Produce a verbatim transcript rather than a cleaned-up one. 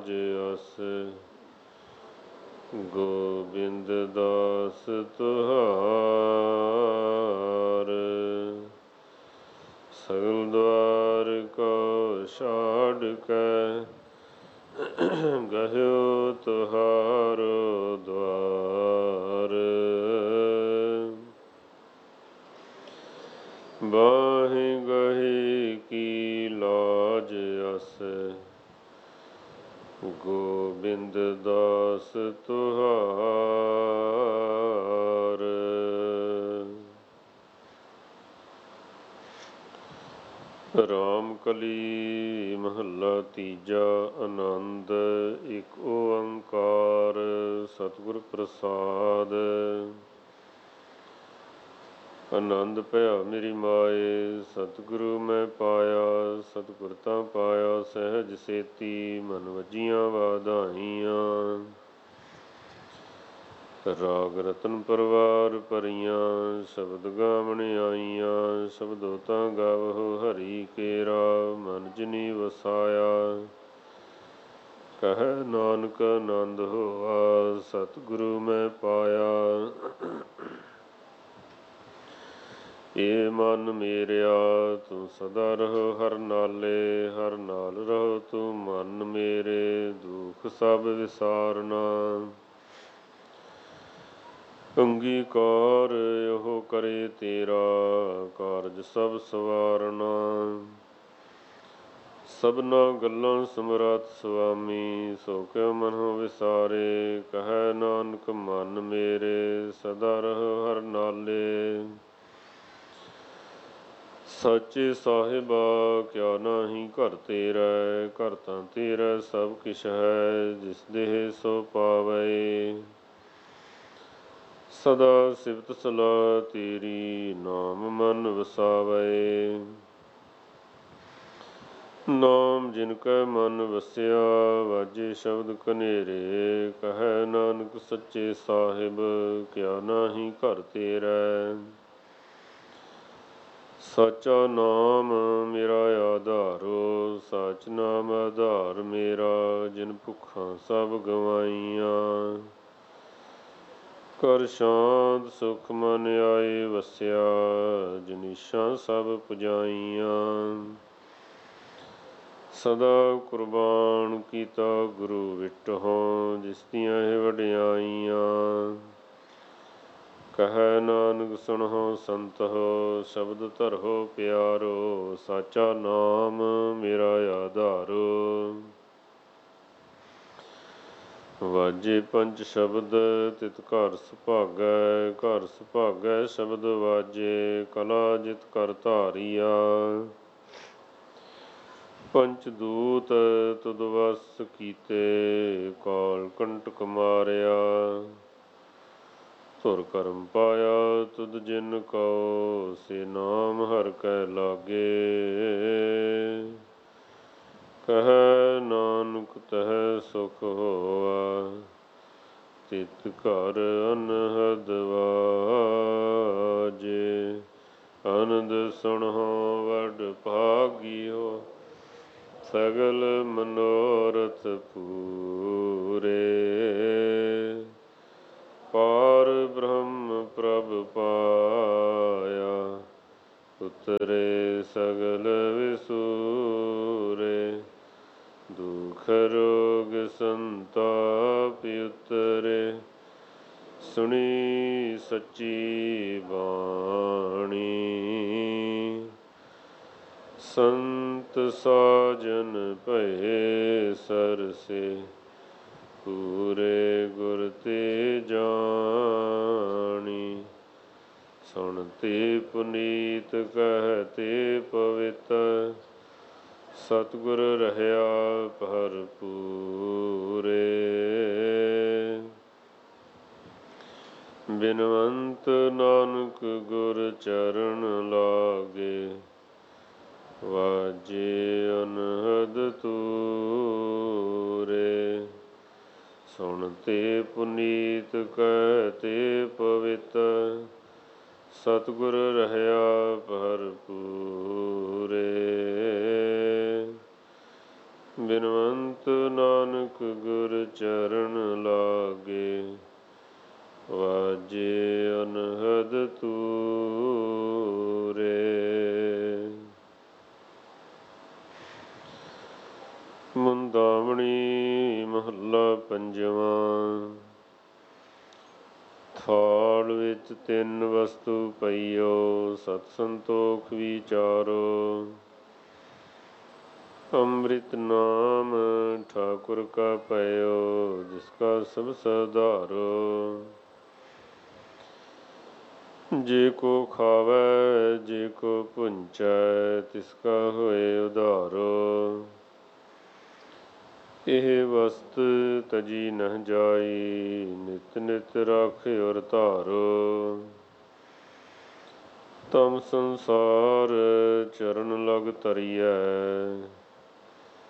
ਲਾਜ ਅਸ। ਗੋਬਿੰਦ ਦਾਸ ਤੁਹਾਰ, ਸਗਲ ਦੁਆਰ ਕੋ ਛਾੜ ਕੇ ਗਹਿਓ ਤੁਹਾਰੋ ਦੁਆਰ। ਬਾਹੀ ਗਹੀ ਕੀ ਲਾਜ ਅਸ, ਗੋਬਿੰਦ ਦਾਸ ਤੁਹਾਰ। ਰਾਮ ਕਲੀ ਮਹੱਲਾ ਤੀਜਾ। ਆਨੰਦ ਇੱਕ ਓੰਕਾਰ ਸਤਿਗੁਰ ਪ੍ਰਸਾਦ। ਆਨੰਦ ਭਇਆ ਮੇਰੀ ਮਾਏ, ਸਤਿਗੁਰੂ ਮੈਂ ਪਾਇਆ। ਸਤਿਗੁਰ ਤਾਂ ਪਾਇਆ ਸਹਿਜ ਸੇਤੀ, ਮਨ ਵੱਜੀਆਂ ਵਾਧਾਈਆਂ। ਰਾਗ ਰਤਨ ਪਰਵਾਰ ਭਰੀਆਂ, ਸ਼ਬਦ ਗਾਵਣ ਆਈਆਂ। ਸ਼ਬਦੋ ਤਾਂ ਗਾਵਹੁ ਹਰੀ ਕੇਰਾ, ਮਨ ਜਿਨੀ ਵਸਾਇਆ। ਕਹੈ ਨਾਨਕ ਆਨੰਦ ਹੋਆ, ਸਤਿਗੁਰੂ ਮੈਂ ਪਾਇਆ। ਏ ਮਨ ਮੇਰਿਆ ਤੂੰ ਸਦਾ ਰਹੋ ਹਰਿ ਨਾਲੇ, ਹਰਿ ਨਾਲ ਰਹੋ ਤੂੰ ਮਨ ਮੇਰੇ। ਦੁਖ ਸਭ ਵਿਸਾਰਨਾ, ਅੰਗੀਕਾਰ ਇਹੋ ਕਰੇ ਤੇਰਾ, ਕਾਰਜ ਸਭ ਸਵਾਰਨਾ। ਸਭਨਾ ਗੱਲਾਂ ਸਮਰੱਥ ਸੁਆਮੀ, ਸੋ ਕਿਉ ਮਨਹੁ ਵਿਸਾਰੇ। ਕਹੈ ਨਾਨਕ ਮਨ ਮੇਰੇ, ਸਦਾ ਰਹੋ ਹਰਿ ਨਾਲੇ। ਸਾਚੇ ਸਾਹਿਬਾ ਕਿਆ ਨਾਹੀ ਘਰ ਤੇਰਾ, ਘਰ ਤਾਂ ਤੇਰਾ ਸਭ ਕਿਛ ਹੈ। ਜਿਸ ਦੇਹ ਸੋ ਪਾਵੈ, ਸਦਾ ਸਿਫਤ ਸਲਾਹ ਤੇਰੀ, ਨਾਮ ਮਨ ਵਸਾਵੈ। ਨਾਮ ਜਿਨ ਕੈ ਮਨ ਵਸਿਆ, ਵਾਜੇ ਸ਼ਬਦ ਕਨੇਰੇ। ਕਹੈ ਨਾਨਕ ਸੱਚੇ ਸਾਹਿਬ ਕਿਆ ਨਾਹੀ ਘਰ ਤੇਰਾ। ਸਾਚਾ ਨਾਮ ਮੇਰਾ ਆਧਾਰੋ, ਸਾਚ ਨਾਮ ਆਧਾਰ ਮੇਰਾ। ਜਿਨ ਭੁੱਖਾਂ ਸਭ ਗਵਾਈਆਂ, ਕਰ ਸ਼ਾਂਤ ਸੁਖ ਮਨ ਆਏ ਵਸਿਆ। ਜਿਨ ਇੱਛਾ ਸਭ ਪੁਜਾਈਆਂ, ਸਦਾ ਕੁਰਬਾਨ ਕੀਤਾ ਗੁਰੂ ਵਿਟਹੁ। ਜਿਸ ਦੀਆਂ ਇਹ ਵਡਿਆਈਆਂ, ਕਹੈ ਨਾਨਕ ਸੁਣਹੁ ਸੰਤਹੁ, ਸ਼ਬਦ ਧਰਹੁ ਪਿਆਰੋ। ਸਾਚਾ ਨਾਮ ਮੇਰਾ ਆਧਾਰੋ, ਵਾਜੇ ਪੰਚ ਸ਼ਬਦ ਤਿਤ ਘਰ ਸੁਭਾਗੈ। ਘਰ ਸੁਭਾਗੈ ਸ਼ਬਦ ਵਾਜੇ, ਕਲਾ ਜਿਤ ਕਰ ਧਾਰੀਆ। ਪੰਚ ਦੂਤ ਤੁਧ ਵਸ ਕੀਤੇ, ਕਾਲ ਕੰਟਕ ਮਾਰਿਆ। ਧੁਰ ਕਰਮ ਪਾਇਆ ਤੁਧ ਜਿਨ ਕਉ, ਸੇ ਨਾਮ ਹਰਿ ਕੈ ਲਾਗੇ। ਕਹੈ ਨਾਨਕ ਤਹਿ ਸੁਖ ਹੋਆ, ਤਿਤ ਘਰ ਅਨਹਦ ਵਾਜੇ। ਆਨੰਦ ਸੁਣਹੁ ਵਡ ਭਾਗਿਓ, ਸਗਲ ਮਨੋਰਥ ਪੂਰੇ। ਪਾਰ ਬ੍ਰਹਮ ਪ੍ਰਭ ਪਾਇਆ, ਉਤਰੇ ਸਗਲ ਵਿਸੂਰੇ। ਦੁਖ ਰੋਗ ਸੰਤਾਪ ਉਤਰੇ, ਸੁਣੀ ਸੱਚੀ ਬਾਣੀ। ਸੰਤ ਸਾਜਨ ਭਏ ਸਰਸੇ, ਪੂਰੇ ਗੁਰ ਤੇ ਜਾਣੀ। ਸੁਣਤੇ ਪੁਨੀਤ ਕਹਤੇ ਪਵਿੱਤ, ਸਤਿਗੁਰ ਰਹਿਆ ਭਰਪੂਰੇ। ਬਿਨਵੰਤ ਨਾਨਕ ਗੁਰ ਚਰਨ ਲਾਗੇ, ਵਾਜੇ ਅਨਹਦ ਤੂਰੇ। ਸੁਣਤੇ ਪੁਨੀਤ ਕਹਤੇ ਪਵਿੱਤ, ਸਤਿਗੁਰ ਰਹਿਆ ਭਰਪੂਰੇ। ਬਿਨਵੰਤ ਨਾਨਕ ਗੁਰ ਚਰਨ ਲਾਗੇ, ਵਾਜੇ ਅਨਹਦ ਤੂਰੇ। ਮੁੰਦਾਵਣੀ ਮਹੱਲਾ ਪੰਜਵਾਂ। ਥਾਲ ਵਿੱਚ ਤਿੰਨ ਵਸਤੂ ਪਈਓ, ਸਤ ਸੰਤੋਖ ਵਿਚਾਰੋ। ਅੰਮ੍ਰਿਤ ਨਾਮ ਠਾਕੁਰ ਕਾ ਪਇਓ, ਜਿਸ ਕਾ ਸਭ ਸਧਾਰੋ। ਜੇ ਕੋ ਖਾਵੈ ਜੇ ਕੋ ਭੁੰਚੈ, ਤਿਸ ਕਾ ਹੋਏ ਉਧਾਰੋ। ਇਹ ਵਸਤ ਤਜੀ ਨਹਿ ਜਾਈ, ਨਿਤ ਨਿਤ ਰਾਖਿਓ ਧਾਰੋ। ਤਮ ਸੰਸਾਰ ਚਰਨ ਲਗ ਤਰੀਐ,